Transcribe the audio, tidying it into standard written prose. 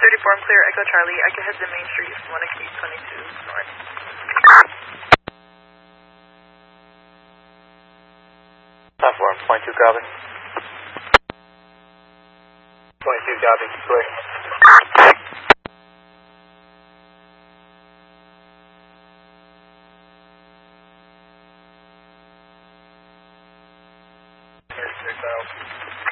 34, I'm clear, Echo Charlie. I can head to Main Street, 1X22 north. Platform, point 2, copy. Point 2, copy, clear. Here's 6 out.